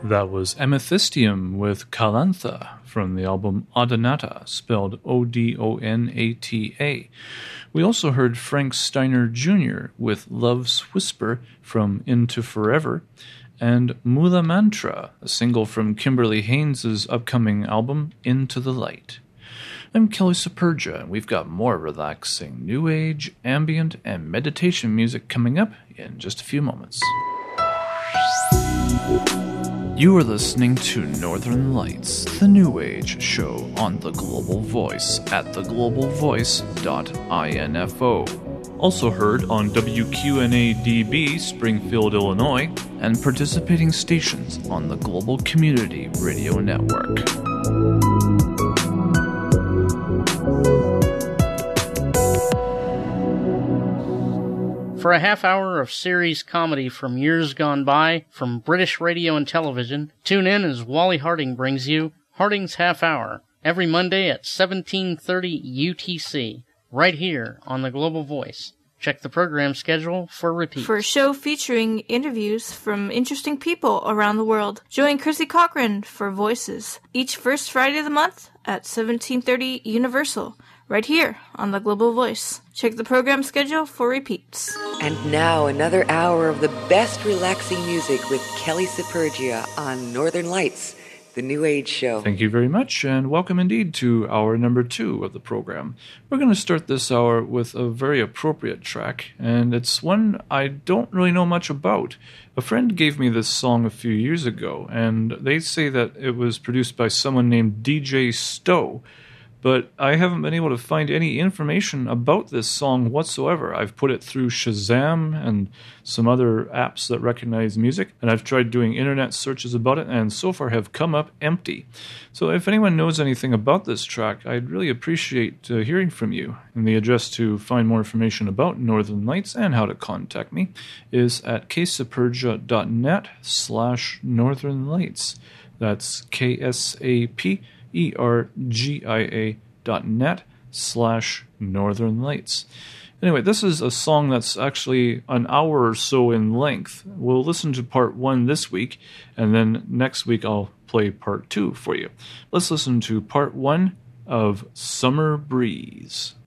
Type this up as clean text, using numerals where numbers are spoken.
That was Amethystium with Calantha from the album Odonata, spelled O-D-O-N-A-T-A. We also heard Frank Steiner Jr. with Love's Whisper from Into Forever, and Mula Mantra, a single from Kimberly Haynes' upcoming album Into the Light. I'm Kelly Superga, and we've got more relaxing new age, ambient, and meditation music coming up in just a few moments. You are listening to Northern Lights, the New Age show on The Global Voice at theglobalvoice.info. Also heard on WQNA-DB, Springfield, Illinois, and participating stations on the Global Community Radio Network. For a half hour of series comedy from years gone by, from British radio and television, tune in as Wally Harding brings you Harding's Half Hour, every Monday at 17:30 UTC, right here on the Global Voice. Check the program schedule for repeats. For a show featuring interviews from interesting people around the world, join Chrissy Cochran for Voices, each first Friday of the month at 17:30 Universal, right here on the Global Voice. Check the program schedule for repeats. And now another hour of the best relaxing music with Kelly Supergia on Northern Lights, the New Age show. Thank you very much, and welcome indeed to hour number 2 of the program. We're going to start this hour with a very appropriate track, and it's one I don't really know much about. A friend gave me this song a few years ago, and they say that it was produced by someone named DJ Stowe. But I haven't been able to find any information about this song whatsoever. I've put it through Shazam and some other apps that recognize music, and I've tried doing internet searches about it, and so far have come up empty. So if anyone knows anything about this track, I'd really appreciate hearing from you. And the address to find more information about Northern Lights and how to contact me is at ksapergia.net/Northern Lights. That's KSAPERGIA.net/Northern Lights. Anyway, this is a song that's actually an hour or so in length. We'll listen to part 1 this week, and then next week I'll play part 2 for you. Let's listen to part 1 of Summer Breeze.